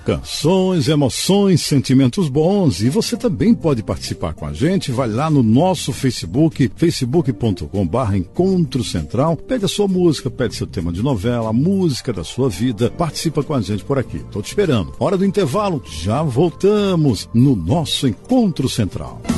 Canções, emoções, sentimentos bons. E você também pode participar com a gente. Vai lá no nosso Facebook, facebook.com/Encontro Central. Pede a sua música, pede seu tema de novela, a música da sua vida. Participa com a gente por aqui. Tô te esperando. Hora do intervalo, já voltamos no nosso Encontro Central.